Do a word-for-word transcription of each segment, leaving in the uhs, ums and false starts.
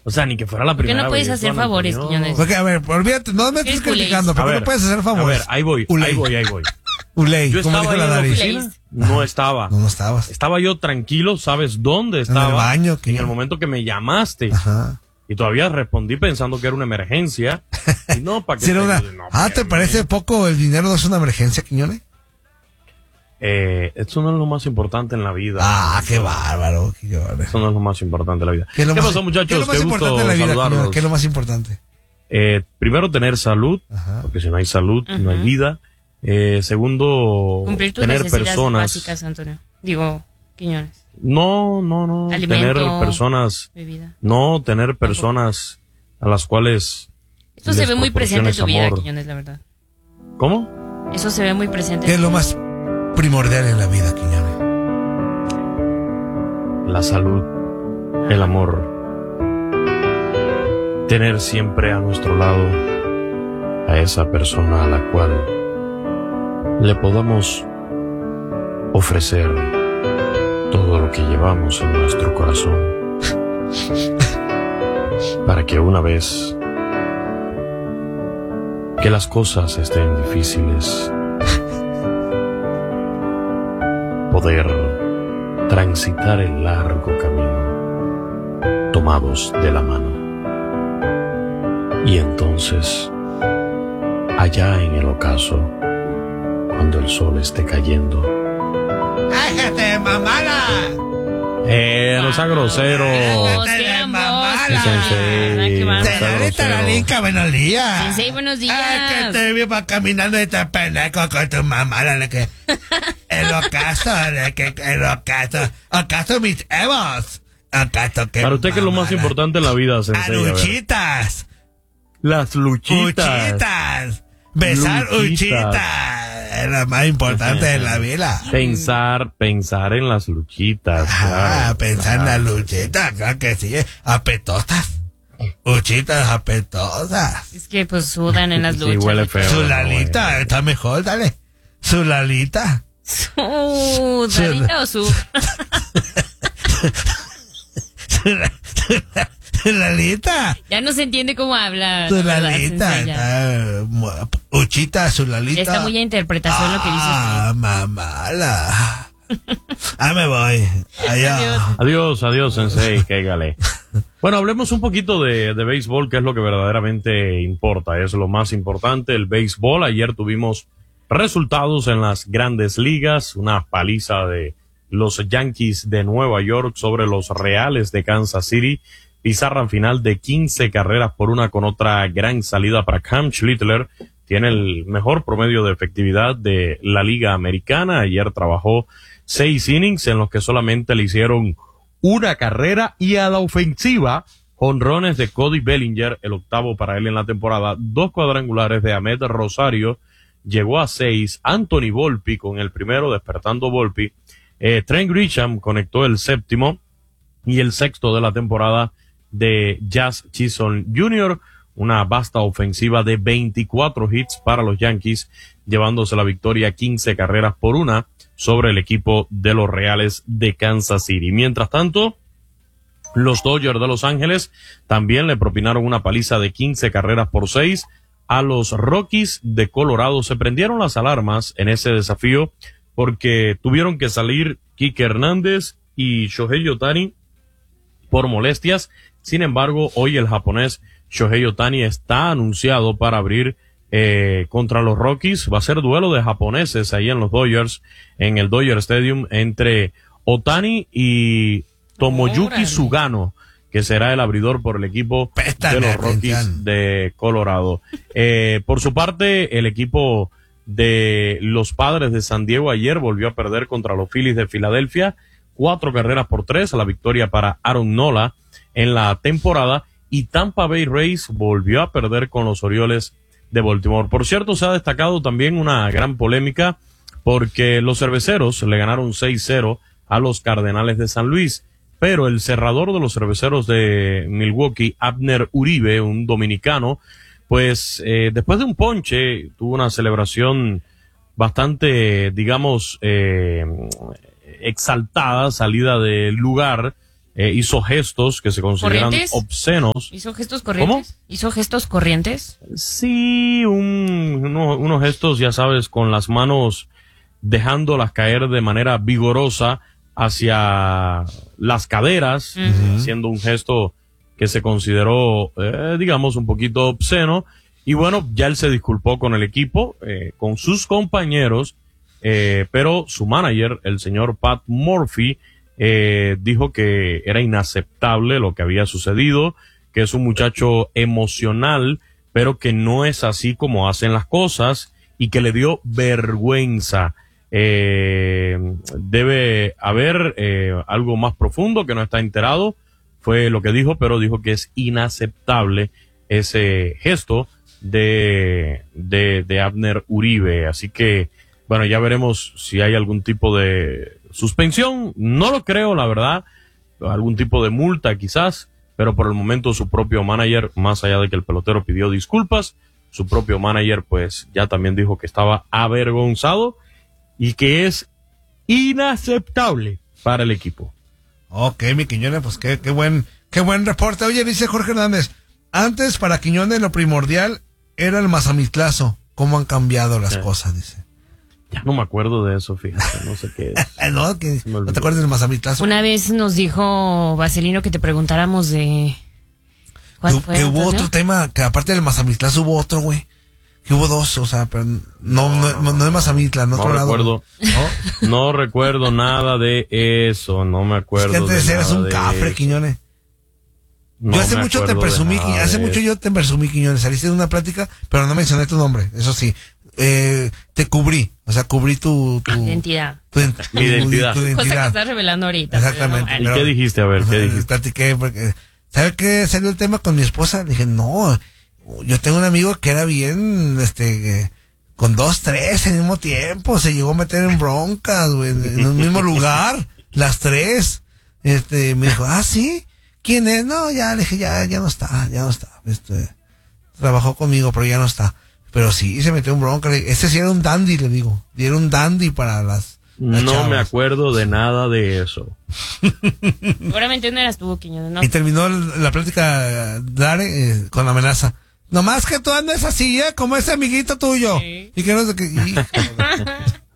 O sea, ni que fuera la primera vez. ¿Por qué no puedes vez, hacer Juan favores, Antonio? Quiñones? Porque, a ver, olvídate, no me estés criticando, pero A ver, no puedes hacer A favores. ver, ahí voy, Uley. ahí voy, ahí voy. Uley, Yo como estaba dijo ahí la en la Dari. oficina, no estaba. No, no estabas. Estaba yo tranquilo, ¿sabes dónde estaba? En el baño. En Quiñones. el momento que me llamaste. Ajá. Y todavía respondí pensando que era una emergencia. Y no, para que Si era te una... ayude, no, Ah, ¿te espérame. parece poco el dinero no es una emergencia, Quiñones? Eh, esto no es lo más importante en la vida. Ah, qué bárbaro, Quiñones. Eso no es lo más importante en la vida. ¿Qué, es lo ¿Qué más- pasó, ¿Qué muchachos? es lo más Qué importante gusto en la vida, Quiñones? saludarlos. ¿Qué es lo más importante? Eh, primero, tener salud, Ajá. porque si no hay salud, no hay Ujú. vida. Eh, segundo, Cumplir tus tener necesidades personas. básicas, Antonio. Digo, Quiñones. No, no, no. Alimento, tener personas. bebida. No, tener personas a las cuales. Esto se les ve muy presente en tu vida, proporciones amor. Quiñones, la verdad. ¿Cómo? Eso se ve muy presente. ¿Qué es lo más primordial en la vida, Quiñones? La salud, el amor. Tener siempre a nuestro lado a esa persona a la cual le podamos ofrecer todo lo que llevamos en nuestro corazón para que una vez que las cosas estén difíciles poder transitar el largo camino tomados de la mano. Y entonces, allá en el ocaso, cuando el sol esté cayendo, ¡Déjate, mamala! ¡eh, no sea grosero! Vos, Te qué de hermosa. mamala. Sensei. Ah, qué bárbaro. Señorita la Linca, buenos días. Sensei, buenos días. Ay, que te vi pa- caminando y te pendejo con tu mamá, la que... El ocaso, la que... El ocaso. Ocaso mis evos. Ocaso que... Para usted, ¿qué es lo más mamala. importante en la vida, Sensei? A ver. Aruchitas. Las luchitas. Uchitas. Besar Luchitas. uchitas. Es lo más importante de la vida. Pensar, pensar en las luchitas. Ah, claro, pensar en claro. las luchitas, claro que sí. Apetosas. Uchitas apetosas. Es que pues sudan en las Sí, luchas. huele feo. Su no, Lalita, güey. está mejor, dale. Su Lalita. Su Dalita o su. Su la- su la- su Lalita. Ya no se entiende cómo habla. Su la verdad, Lalita. Sensei, ya. ah, mu- Uchita, su Lalita. Ya está muy a interpretación lo que dice usted. Ah, mamala. Ah, me voy. Allá. Adiós. Adiós, adiós, Sensei, cáigale. Bueno, hablemos un poquito de, de béisbol, que es lo que verdaderamente importa, es lo más importante, el béisbol. Ayer tuvimos resultados en las grandes ligas, una paliza de los Yankees de Nueva York sobre los Reales de Kansas City, pizarra final de quince carreras por una con otra gran salida para Cam Schlittler. Tiene el mejor promedio de efectividad de la Liga Americana. Ayer trabajó seis innings en los que solamente le hicieron una carrera, y a la ofensiva, jonrones de Cody Bellinger, el octavo para él en la temporada, dos cuadrangulares de Ahmed Rosario, llegó a seis, Anthony Volpi con el primero, despertando Volpi, eh, Trent Grisham conectó el séptimo, y el sexto de la temporada de Jazz Chisholm junior, una vasta ofensiva de veinticuatro hits para los Yankees, llevándose la victoria quince carreras por una sobre el equipo de los Reales de Kansas City. Mientras tanto, los Dodgers de Los Ángeles también le propinaron una paliza de quince carreras por seis a los Rockies de Colorado. Se prendieron las alarmas en ese desafío porque tuvieron que salir Kike Hernández y Shohei Ohtani por molestias. Sin embargo, hoy el japonés Shohei Ohtani está anunciado para abrir eh, contra los Rockies. Va a ser duelo de japoneses ahí en los Dodgers, en el Dodger Stadium, entre Ohtani y Tomoyuki Órale. Sugano, que será el abridor por el equipo Péstale, de los atención. Rockies de Colorado. Eh, por su parte, el equipo de los Padres de San Diego ayer volvió a perder contra los Phillies de Filadelfia, cuatro carreras por tres, la victoria para Aaron Nola en la temporada, y Tampa Bay Rays volvió a perder con los Orioles de Baltimore. Por cierto, se ha destacado también una gran polémica porque los Cerveceros le ganaron seis cero a los Cardenales de San Luis, pero el cerrador de los Cerveceros de Milwaukee, Abner Uribe, un dominicano, pues eh, después de un ponche tuvo una celebración bastante, digamos, eh, exaltada, salida del lugar, eh, hizo gestos que se consideran ¿Corrientes? obscenos. ¿Hizo gestos corrientes? ¿Hizo gestos corrientes? Sí, un, uno- unos gestos, ya sabes, con las manos dejándolas caer de manera vigorosa hacia las caderas, Ujú. haciendo un gesto que se consideró, eh, digamos, un poquito obsceno. Y bueno, ya él se disculpó con el equipo, eh, con sus compañeros, eh, pero su manager, el señor Pat Murphy, eh, dijo que era inaceptable lo que había sucedido, que es un muchacho emocional, pero que no es así como hacen las cosas y que le dio vergüenza. Eh, debe haber eh, algo más profundo que no está enterado, fue lo que dijo, pero dijo que es inaceptable ese gesto de, de, de Abner Uribe. Así que, bueno, ya veremos si hay algún tipo de suspensión. No lo creo, la verdad. Algún tipo de multa quizás, pero por el momento su propio manager, más allá de que el pelotero pidió disculpas, su propio manager pues ya también dijo que estaba avergonzado y que es inaceptable para el equipo. Ok, mi Quiñones, pues qué, qué buen, qué buen reporte. Oye, dice Jorge Hernández, antes para Quiñones lo primordial era el mazamitlazo. ¿Cómo han cambiado las Sí. cosas? Dice. Ya no me acuerdo de eso, fíjate, no sé qué es. Eh, no, que, Se me ¿no olvidó. te acuerdas del mazamitlazo? Una vez nos dijo Vaselino que te preguntáramos de... ¿Cuál Que, fue, que hubo Antonio? otro tema, que aparte del mazamitlazo hubo otro, güey. Que hubo dos, o sea, pero no, no, no, no es mazamitla, en No otro lado. recuerdo, ¿No? no recuerdo nada de eso, no me Es acuerdo. que antes de eras nada un de cafre, eso. Quiñones. No yo hace me mucho te acuerdo de presumí, nada hace de mucho eso. yo te presumí, Quiñones. Saliste de una plática, pero no mencioné tu nombre, eso sí. Eh, te cubrí, o sea, cubrí tu... tu Identidad. tu, tu- Mi identidad. tu Cosa que identidad. estás revelando ahorita. Exactamente. pero ¿Y no, qué dijiste? A ver, ¿qué Eh, dijiste? Platiqué porque, ¿sabe qué salió el tema con mi esposa? Le dije, no, yo tengo un amigo que era bien, este, eh, con dos, tres al mismo tiempo, se llegó a meter en broncas, güey, en el mismo lugar, las tres. Este, me dijo, ah, sí, ¿quién es? No, ya, le dije, ya, ya no está, ya no está. Este, trabajó conmigo, pero ya no está. Pero sí, se metió en bronca. Le- Ese sí era un dandy, le digo. Y era un dandy para las, las No chavas. me acuerdo de nada de eso. Seguramente no eras tú, Quiñones, ¿no? Y terminó el- la plática, Dare, eh, con amenaza. Nomás que tú andes así, ¿eh? Como ese amiguito tuyo. Sí. Y que no sé qué. hijo de-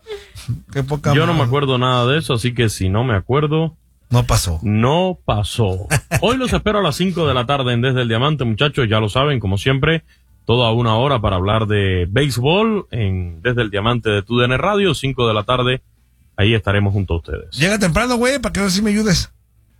Qué poca Yo no me madre. acuerdo nada de eso, así que si no me acuerdo, No pasó. no pasó. Hoy los espero a las cinco de la tarde en Desde el Diamante, muchachos, ya lo saben, como siempre, toda una hora para hablar de béisbol en Desde el Diamante de Tu D N Radio, cinco de la tarde, ahí estaremos junto a ustedes. Llega temprano, güey, para que no sé si me ayudes.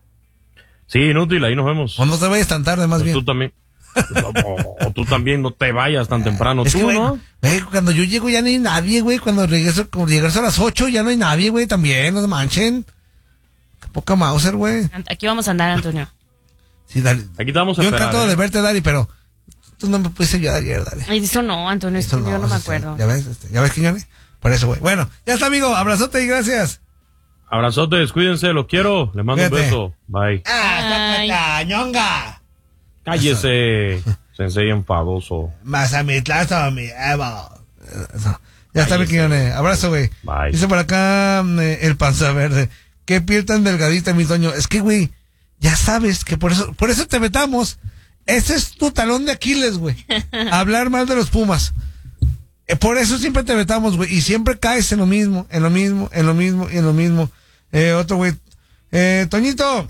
Sí, inútil, ahí nos vemos. O no te vayas tan tarde, más O bien. tú también. O, o tú también no te vayas tan temprano, Es que, tú, güey, ¿no? güey, cuando yo llego ya no hay nadie, güey. Cuando regreso, como regreso a las ocho ya no hay nadie, güey, también, no se manchen. Qué poca Mauser, güey. Aquí vamos a andar, Antonio. Sí, dale. Aquí te vamos a Yo esperar. encantado ¿eh? de verte, Dari, pero tú no me pudiste ayudar ayer, Dari. Ay, eso no, Antonio, Eso esto yo no me sí, acuerdo. ¿Ya ves? Este, ¿Ya ves, Quiñones? Por eso, güey. Bueno, ya está, amigo. Abrazote y gracias. Abrazotes, cuídense, los quiero. Les mando Cuídate. un beso. Bye. Ay. ñonga! Cállese, sensei enfadoso. Mazamitlazo, mi Evo. Eso. Ya está, mi Cállese. Quiñones. Abrazo, güey. Bye. Dice por acá eh, el panza verde. Qué piel tan delgadita, mi Toño. Es que, güey, ya sabes que por eso, por eso te vetamos. Ese es tu talón de Aquiles, güey. Hablar mal de los Pumas. Eh, por eso siempre te vetamos, güey. Y siempre caes en lo mismo, en lo mismo, en lo mismo y en lo mismo. Eh, otro, güey. Eh, Toñito.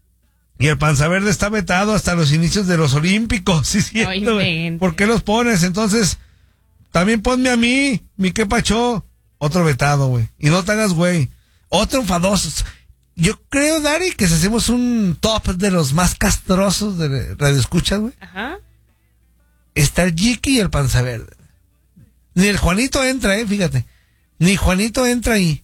Y el panza verde está vetado hasta los inicios de los Olímpicos. Sí, sí. Ay, güey. inventes. ¿Por qué los pones? Entonces, también ponme a mí, mi qué pacho. Otro vetado, güey. Y no te hagas, güey. Otro enfadoso. Yo creo, Dari, que si hacemos un top de los más castrosos de Radio Escuchas, güey, Ajá. está el Jiki y el panza verde. Ni el Juanito entra, eh, fíjate. Ni Juanito entra ahí.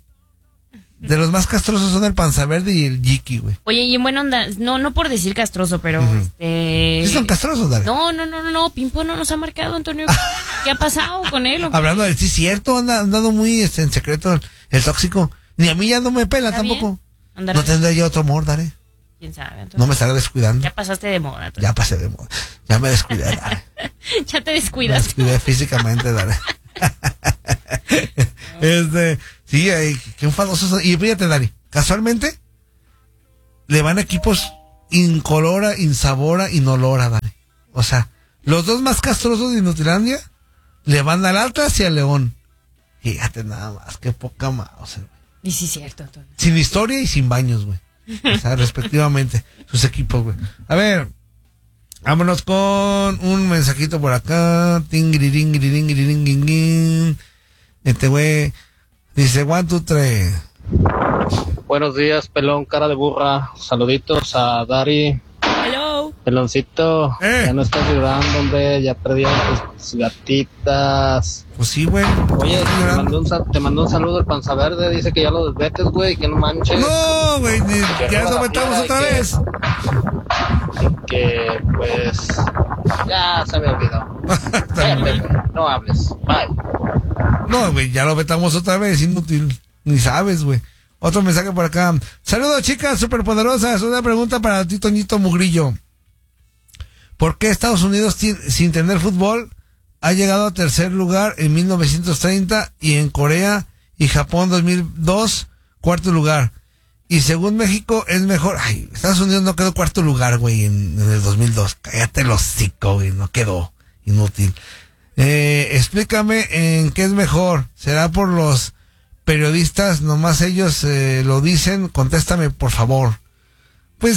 De los más castrosos son el panza verde y el Jiki, güey. Oye, y en buena onda, no, no por decir castroso, pero este... ¿Sí son castrosos, Dari? No, no, no, no, no, Pimpo no nos ha marcado, Antonio. ¿Qué ha pasado con él? o qué? Hablando de sí, cierto, anda andando muy este, en secreto el, el tóxico. Ni a mí ya no me pela ¿Está tampoco. bien? Andará- No tendré yo otro amor, Dari. ¿Quién sabe, Antonio? No me estaré descuidando. Ya pasaste de moda, Antonio. Ya pasé de moda. Ya me descuidé, Dari. Ya te Me descuidas. descuidé físicamente, Dari. este, sí, ay, qué enfadosos son. Y fíjate, Dari, casualmente, le van a equipos incolora, insabora, inolora, vale. O sea, los dos más castrosos de Inutilandia le van al Atlas y al León. Fíjate nada más, qué poca más. O sea, y sí, cierto, Antonio. sin historia y sin baños, güey. O sea, respectivamente, sus equipos, güey. A ver, vámonos con un mensajito por acá. Tingiriringiriringiriringiriring. Este güey dice, one, two, three. Buenos días, pelón, cara de burra. Saluditos a Dari. Hello. Peloncito, Eh. ya no estás llorando, hombre. Ya perdieron tus gatitas. Pues sí, güey. Oye, te mandó un, sal- te mandó un saludo el Panza Verde. Dice que ya lo desvetes, güey, que no manches. No, güey, ni- Que ya no nos la metamos fiera, otra que- vez. Que, pues, ya se me olvidó. Cállate, güey, no hables. Bye. No, güey, ya lo vetamos otra vez, inútil. Ni sabes, güey. Otro mensaje por acá. Saludos, chicas superpoderosas. Una pregunta para ti, Toñito Mugrillo. ¿Por qué Estados Unidos, ti- sin tener fútbol, ha llegado a tercer lugar en mil novecientos treinta y en Corea y Japón dos mil dos, cuarto lugar? Y según México es mejor... Ay, Estados Unidos no quedó cuarto lugar, güey, en, en el dos mil dos. Cállate el hocico, güey, no quedó. Inútil. Eh, explícame en qué es mejor. ¿Será por los periodistas? Nomás ellos eh, lo dicen. Contéstame, por favor. Pues...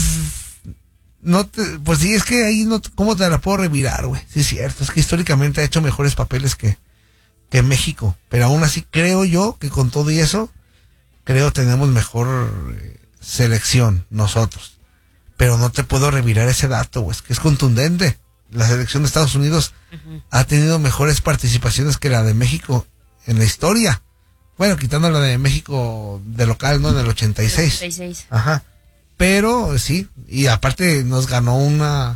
No te, pues sí, es que ahí no, ¿cómo te la puedo revirar, güey? Sí, es cierto, es que históricamente ha hecho mejores papeles que, que México, pero aún así creo yo que con todo y eso, creo tenemos mejor eh, selección nosotros, pero no te puedo revirar ese dato, güey, es que es contundente. La selección de Estados Unidos uh-huh. ha tenido mejores participaciones que la de México en la historia. Bueno, quitando la de México de local, ¿no? En el ochenta y seis. ochenta y seis. Ajá. Pero sí, y aparte nos ganó una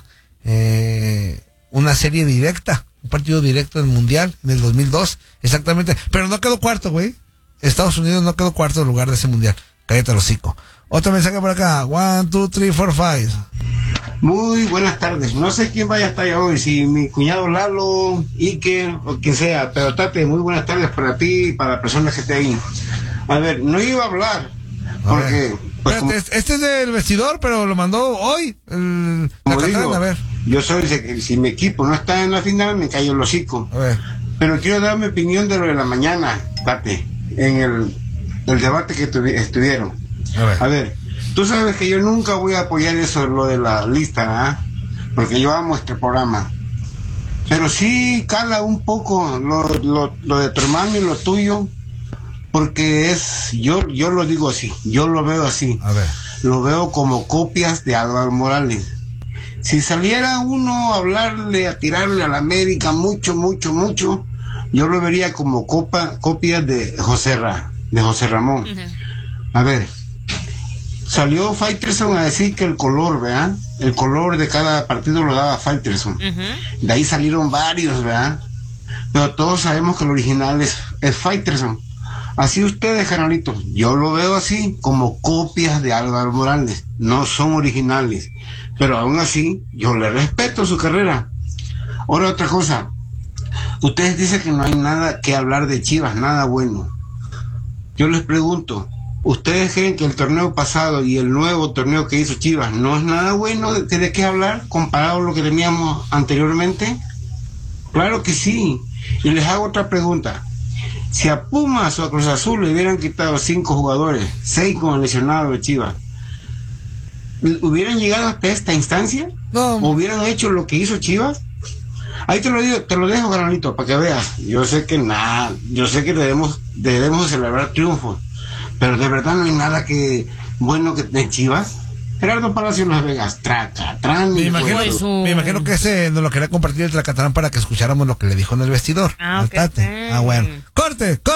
eh, una serie directa, un partido directo en el Mundial en el dos mil dos, exactamente, pero no quedó cuarto, güey. Estados Unidos no quedó cuarto lugar de ese Mundial. Cállate el hocico. Otro mensaje por acá. One, two, three, four, five. Muy buenas tardes. No sé quién vaya a estar hoy, si mi cuñado Lalo, Iker o quien sea, pero Tate, muy buenas tardes para ti y para la persona que esté ahí. A ver, no iba a hablar, porque... Pues Espérate, como, este es del vestidor, pero lo mandó hoy. El, la como Catlán, digo, a ver. yo soy, si, si mi equipo no está en la final, me callo el hocico. A ver. Pero quiero dar mi opinión de lo de la mañana, Tate, en el, el debate que tuvi, estuvieron. A ver. A ver, tú sabes que yo nunca voy a apoyar eso, lo de la lista, ¿ah? Porque yo amo este programa. Pero sí cala un poco lo, lo, lo de tu hermano y lo tuyo, porque es, yo, yo lo digo así, yo lo veo así. A ver. Lo veo como copias de Álvaro Morales. Si saliera uno a hablarle, a tirarle a la América mucho, mucho, mucho, yo lo vería como copa, copias de José Ra, de José Ramón. Uh-huh. A ver, salió Faitelson a decir que el color, ¿verdad? El color de cada partido lo daba Faitelson. Uh-huh. De ahí salieron varios, ¿verdad? Pero todos sabemos que el original es, es Faitelson. Así ustedes, canalitos, yo lo veo así, como copias de Álvaro Morales, no son originales, pero aún así, yo le respeto su carrera. Ahora otra cosa, ustedes dicen que no hay nada que hablar de Chivas, nada bueno. Yo les pregunto, ¿ustedes creen que el torneo pasado y el nuevo torneo que hizo Chivas no es nada bueno de, de qué hablar comparado a lo que teníamos anteriormente? Claro que sí, y les hago otra pregunta. Si a Pumas o a Cruz Azul le hubieran quitado cinco jugadores, seis con el lesionado de Chivas, ¿hubieran llegado hasta esta instancia? No. ¿O hubieran hecho lo que hizo Chivas? Ahí te lo digo, te lo dejo, Granolito, para que veas. Yo sé que nada, yo sé que debemos, debemos celebrar triunfos, pero de verdad no hay nada que bueno que de Chivas. Gerardo Palacios Las Vegas, traca, tran. Me imagino, Pues, uh... me imagino que ese nos lo quería compartir el Tracatrán para que escucháramos lo que le dijo en el vestidor. Ah, ok. Ah, bueno. Corte, corte.